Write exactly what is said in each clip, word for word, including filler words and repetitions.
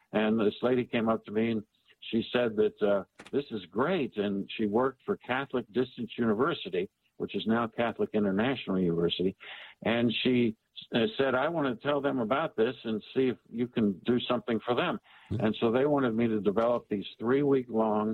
And this lady came up to me and she said that uh, this is great. And she worked for Catholic Distance University, which is now Catholic International University. And she uh, said, I want to tell them about this and see if you can do something for them. Mm-hmm. And so they wanted me to develop these three-week-long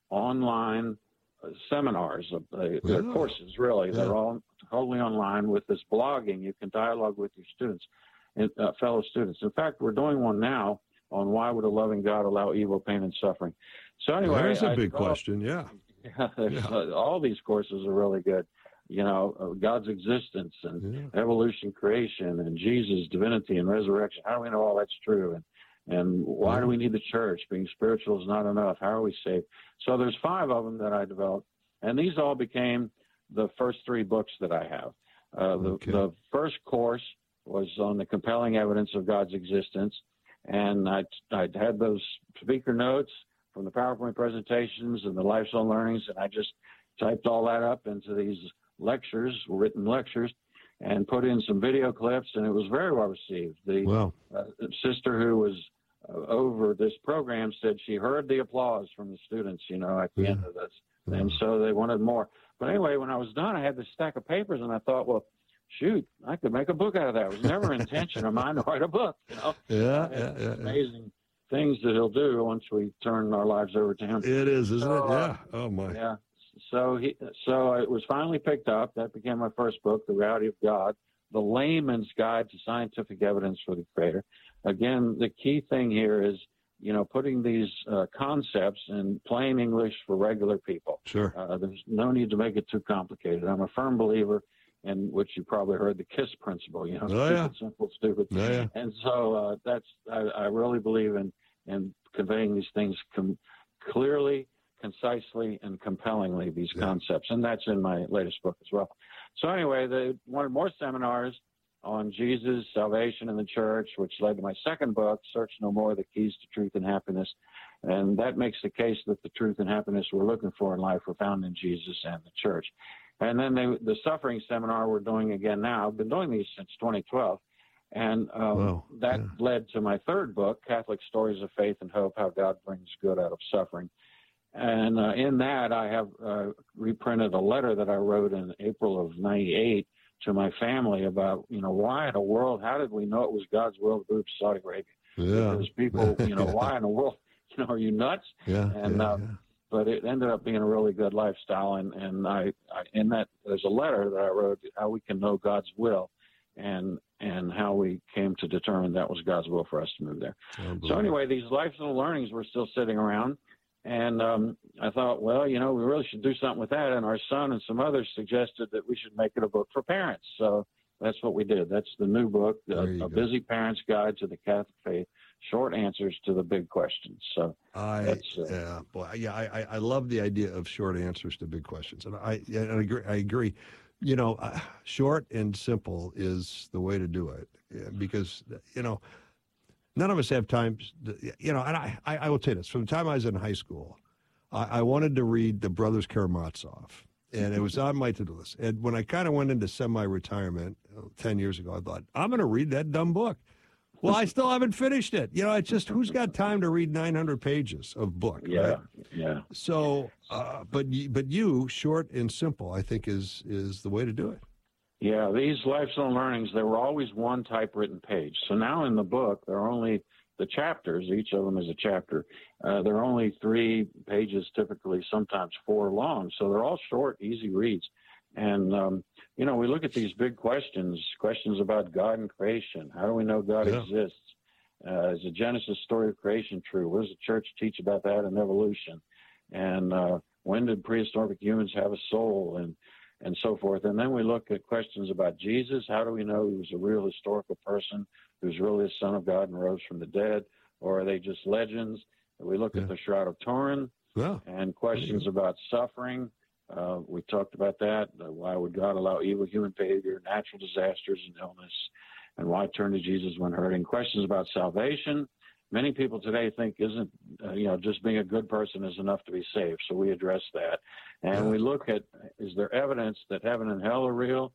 online uh, seminars, uh, yeah. uh, courses, really. Yeah. They're all totally online with this blogging. You can dialogue with your students, and, uh, fellow students. In fact, we're doing one now on why would a loving God allow evil, pain, and suffering. So anyway, there's a I big developed, question, yeah. yeah, yeah. Uh, all these courses are really good. You know, uh, God's existence and yeah. evolution, creation, and Jesus, divinity, and resurrection. How do we know all that's true? And and why yeah. do we need the church? Being spiritual is not enough. How are we saved? So there's five of them that I developed, and these all became the first three books that I have. Uh, the, okay. the first course was on the compelling evidence of God's existence, and I I had those speaker notes from the PowerPoint presentations and the Lifestyle Learnings, and I just typed all that up into these lectures, written lectures, and put in some video clips, and it was very well received. The wow. uh, sister who was uh, over this program said she heard the applause from the students, you know, at the yeah. end of this, yeah. and so they wanted more. But anyway, when I was done, I had this stack of papers, and I thought, well, shoot, I could make a book out of that. It was never an intention of mine to write a book, you know. Yeah, yeah, yeah, amazing yeah. things that he'll do once we turn our lives over to him. It is, isn't so, it? Yeah. Uh, oh, my. Yeah. So he, so it was finally picked up. That became my first book, The Reality of God, The Layman's Guide to Scientific Evidence for the Creator. Again, the key thing here is, you know, putting these uh, concepts in plain English for regular people. Sure. Uh, there's no need to make it too complicated. I'm a firm believer in which you probably heard the KISS principle, you know, oh, stupid, yeah. simple, stupid. Oh, yeah. And so uh, that's, I, I really believe in, in conveying these things com- clearly, concisely, and compellingly, these yeah. concepts. And that's in my latest book as well. So anyway, they wanted more seminars on Jesus, salvation, and the church, which led to my second book, Search No More, The Keys to Truth and Happiness. And that makes the case that the truth and happiness we're looking for in life are found in Jesus and the church. And then they, the suffering seminar we're doing again now. I've been doing these since twenty twelve. And um, wow. that yeah. led to my third book, Catholic Stories of Faith and Hope, How God Brings Good Out of Suffering. And uh, in that, I have uh, reprinted a letter that I wrote in April of ninety-eight to my family about, you know, why in the world, how did we know it was God's will to move to Saudi Arabia? Yeah. Because people, you know, why in the world, you know, are you nuts? Yeah. And, yeah, uh, yeah. But it ended up being a really good lifestyle. And, and I, I, in that, there's a letter that I wrote, how we can know God's will and and how we came to determine that was God's will for us to move there. So anyway, these lifestyle learnings were still sitting around. And um, I thought, well, you know, we really should do something with that. And our son and some others suggested that we should make it a book for parents. So that's what we did. That's the new book, A, a Busy Parent's Guide to the Catholic Faith, Short Answers to the Big Questions. So I, that's, uh, yeah, boy, yeah, I, I love the idea of short answers to big questions. And I, yeah, I agree. I agree. You know, uh, short and simple is the way to do it yeah, because, you know, none of us have time, to, you know, and I, I, I will tell you this. From the time I was in high school, I, I wanted to read the Brothers Karamazov, and it was on my to-do list. And when I kind of went into semi-retirement uh, ten years ago, I thought, I'm going to read that dumb book. Well, I still haven't finished it. You know, it's just, who's got time to read nine hundred pages of book, yeah, right? Yeah. So, uh, but, but you, short and simple, I think is is the way to do it. Yeah, these lifestyle learnings, they were always one typewritten page. So now in the book, there are only the chapters. Each of them is a chapter. Uh, there are only three pages, typically, sometimes four long. So they're all short, easy reads. And, um, you know, we look at these big questions, questions about God and creation. How do we know God yeah. exists? Uh, is the Genesis story of creation true? What does the church teach about that in evolution? And uh, when did prehistoric humans have a soul? And and so forth. And then we look at questions about Jesus. How do we know he was a real historical person who's really the Son of God and rose from the dead? Or are they just legends? We look yeah. at the Shroud of Turin yeah. and questions about suffering. Uh, we talked about that. Uh, why would God allow evil human behavior, natural disasters, and illness? And why turn to Jesus when hurting? Questions about salvation. Many people today think isn't, uh, you know, just being a good person is enough to be saved. So we address that. And yeah. we look at, is there evidence that heaven and hell are real?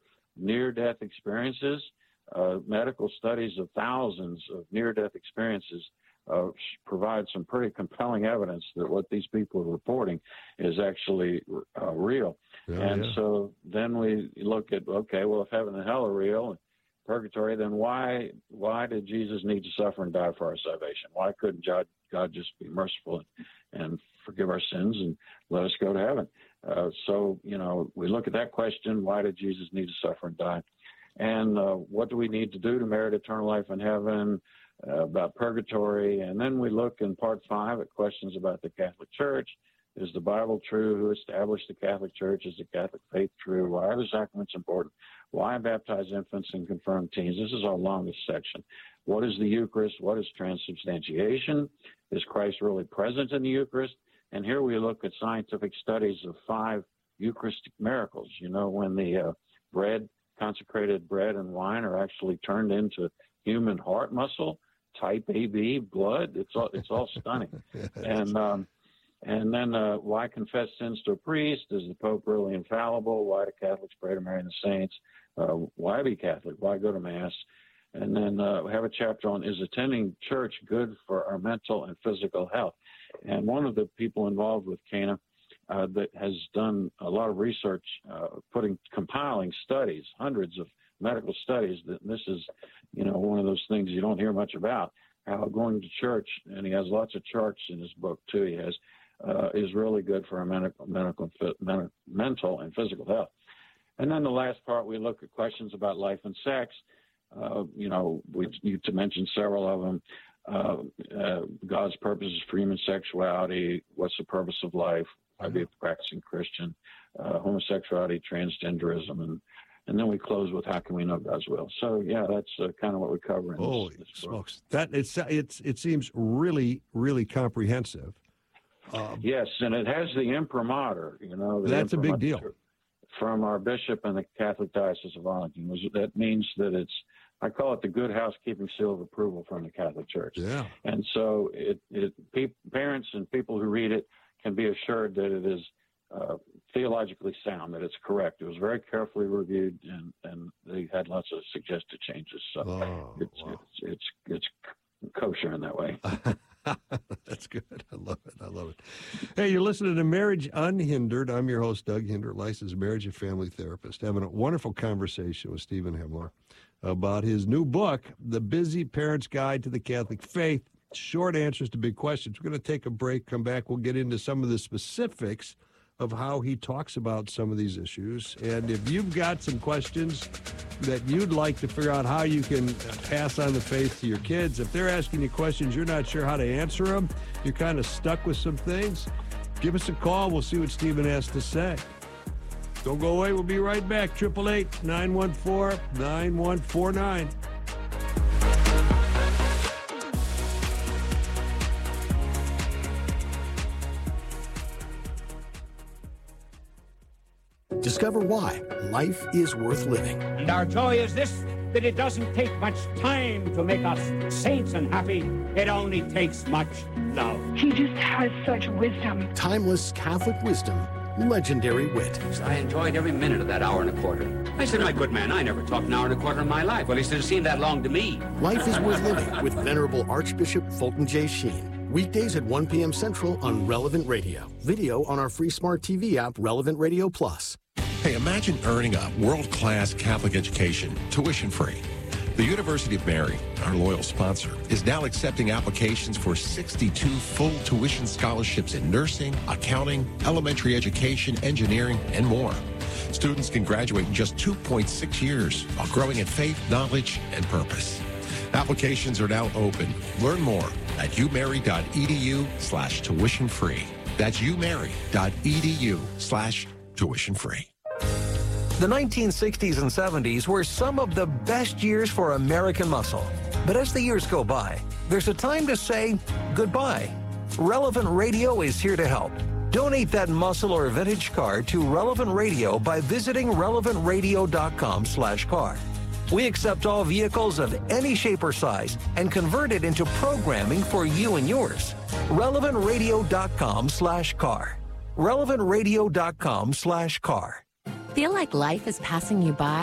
Near-death experiences, uh, medical studies of thousands of near-death experiences uh, provide some pretty compelling evidence that what these people are reporting is actually uh, real. Yeah, and yeah. so then we look at, okay, well, if heaven and hell are real, and purgatory, then why why did Jesus need to suffer and die for our salvation? Why couldn't God, God just be merciful and, and forgive our sins and let us go to heaven? Uh, so, you know, we look at that question, why did Jesus need to suffer and die? And uh, what do we need to do to merit eternal life in heaven, uh, about purgatory? And then we look in part five at questions about the Catholic Church. Is the Bible true? Who established the Catholic Church? Is the Catholic faith true? Why are the sacraments important? Why baptize infants and confirm teens? This is our longest section. What is the Eucharist? What is transubstantiation? Is Christ really present in the Eucharist? And here we look at scientific studies of five Eucharistic miracles. You know, when the uh, bread, consecrated bread and wine are actually turned into human heart muscle, type A B blood. It's all, it's all stunning. And, um, And then uh, why confess sins to a priest? Is the Pope really infallible? Why do Catholics pray to Mary and the saints? Uh, why be Catholic? Why go to Mass? And then uh, we have a chapter on, is attending church good for our mental and physical health? And one of the people involved with Cana uh, that has done a lot of research, uh, putting, compiling studies, hundreds of medical studies, that this is, you know, one of those things you don't hear much about, how going to church, and he has lots of charts in his book too, he has, Uh, is really good for our medical, medical, mental and physical health. And then the last part, we look at questions about life and sex. Uh, you know, we you to mention several of them. Uh, uh, God's purposes for human sexuality. What's the purpose of life? Why be a practicing Christian? Uh, homosexuality, transgenderism, and and then we close with how can we know God's will. So yeah, that's uh, kind of what we cover in Holy this, this smokes! Book. That it's it's it seems really really comprehensive. Um, yes, and it has the imprimatur, you know. The that's a big deal. From our bishop in the Catholic Diocese of Arlington. That means that it's, I call it the good housekeeping seal of approval from the Catholic Church. Yeah. And so it, it pe- parents and people who read it can be assured that it is uh, theologically sound, that it's correct. It was very carefully reviewed, and, and they had lots of suggested changes. So oh, it's, wow. it's, it's, it's kosher in that way. That's good. I love it. I love it. Hey, you're listening to Marriage Unhindered. I'm your host, Doug Hinder, licensed marriage and family therapist, having a wonderful conversation with Stephen Hemlar about his new book, The Busy Parent's Guide to the Catholic Faith, Short Answers to Big Questions. We're going to take a break, come back. We'll get into some of the specifics of how he talks about some of these issues. And if you've got some questions that you'd like to figure out how you can pass on the faith to your kids, if they're asking you questions, you're not sure how to answer them, you're kind of stuck with some things, give us a call. We'll see what Stephen has to say. Don't go away. We'll be right back. eight eight eight, nine one four, nine one four nine. Discover why life is worth living. And our joy is this, that it doesn't take much time to make us saints and happy. It only takes much love. He just has such wisdom. Timeless Catholic wisdom, legendary wit. I enjoyed every minute of that hour and a quarter. I said, my good man, I never talked an hour and a quarter in my life. Well, he said, it seemed that long to me. Life is worth living with Venerable Archbishop Fulton J. Sheen. Weekdays at one p.m. Central on Relevant Radio. Video on our free smart T V app, Relevant Radio Plus. Hey, imagine earning a world-class Catholic education, tuition-free. The University of Mary, our loyal sponsor, is now accepting applications for sixty-two full tuition scholarships in nursing, accounting, elementary education, engineering, and more. Students can graduate in just two point six years while growing in faith, knowledge, and purpose. Applications are now open. Learn more at umary.edu slash tuition free. That's umary.edu slash tuition free. The nineteen sixties and seventies were some of the best years for American muscle. But as the years go by, there's a time to say goodbye. Relevant Radio is here to help. Donate that muscle or vintage car to Relevant Radio by visiting relevant radio dot com slash car. We accept all vehicles of any shape or size and convert it into programming for you and yours. relevant radio dot com slash car. relevant radio dot com slash car. Feel like life is passing you by?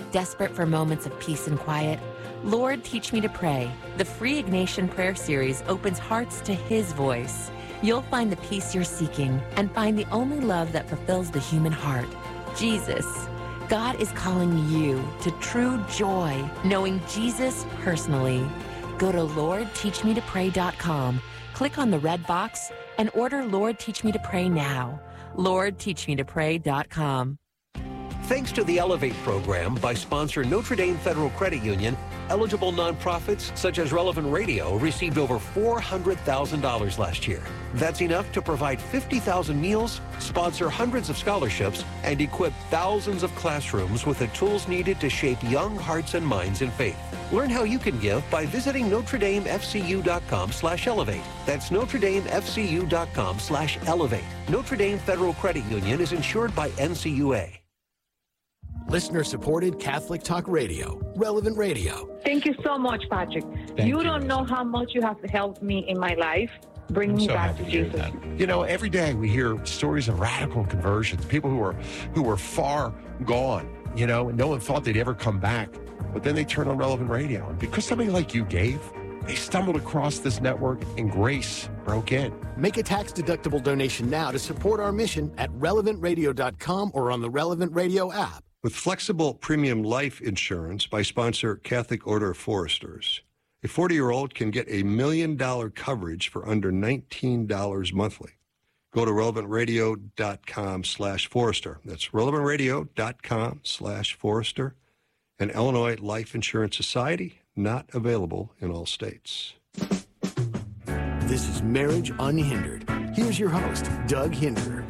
Desperate for moments of peace and quiet? Lord, Teach Me to Pray. The free Ignatian Prayer Series opens hearts to His voice. You'll find the peace you're seeking and find the only love that fulfills the human heart, Jesus. God is calling you to true joy, knowing Jesus personally. Go to Lord Teach Me to Pray dot com, click on the red box, and order Lord Teach Me to Pray now. Lord Teach Me to Pray dot com. Thanks to the Elevate program by sponsor Notre Dame Federal Credit Union, eligible nonprofits such as Relevant Radio received over four hundred thousand dollars last year. That's enough to provide fifty thousand meals, sponsor hundreds of scholarships, and equip thousands of classrooms with the tools needed to shape young hearts and minds in faith. Learn how you can give by visiting Notre Dame F C U dot com slash elevate. That's Notre Dame F C U dot com slash elevate. Notre Dame Federal Credit Union is insured by N C U A. Listener-supported Catholic Talk Radio, Relevant Radio. Thank you so much, Patrick. Thank you you. don't know how much you have helped me in my life, bring I'm me so back happy to to hear Jesus. that. You know, every day we hear stories of radical conversions, people who are who were far gone, you know, and no one thought they'd ever come back. But then they turn on Relevant Radio. And because somebody like you gave, they stumbled across this network and grace broke in. Make a tax-deductible donation now to support our mission at relevant radio dot com or on the Relevant Radio app. With flexible premium life insurance by sponsor Catholic Order of Foresters, a forty-year-old can get a million dollar coverage for under nineteen dollars monthly. Go to relevant radio dot com slash Forester. That's relevant radio dot com slash Forester. An Illinois Life Insurance Society, not available in all states. This is Marriage Unhindered. Here's your host, Doug Hinderer.